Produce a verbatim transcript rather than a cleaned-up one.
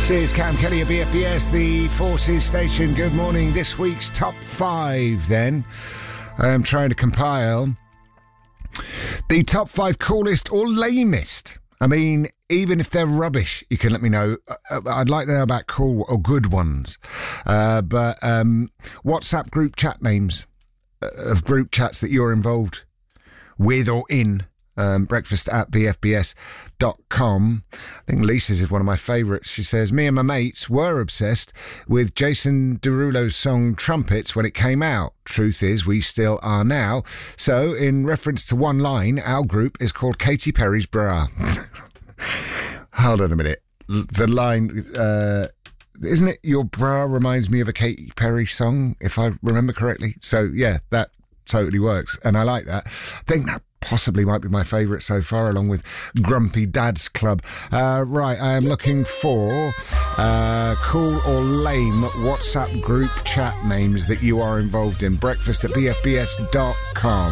This is Cam Kelly at B F B S, the Forces Station. Good morning. This week's top five, then. I'm trying to compile the top five coolest or lamest. I mean, even if they're rubbish, you can let me know. I'd like to know about cool or good ones. Uh, but um, WhatsApp group chat names of group chats that you're involved with or in. Um, breakfast at b f b s dot com. I think Lisa's is one of my favourites. She says, me and my mates were obsessed with Jason Derulo's song Trumpets when it came out. Truth is, we still are now. So, in reference to one line, our group is called Katy Perry's Bra. Hold on a minute. The line, uh, isn't it, your bra reminds me of a Katy Perry song, if I remember correctly? So, yeah, that totally works. And I like that. I think that possibly might be my favourite so far, along with Grumpy Dad's Club. Uh, right, I am looking for uh, cool or lame WhatsApp group chat names that you are involved in. Breakfast at b f b s dot com.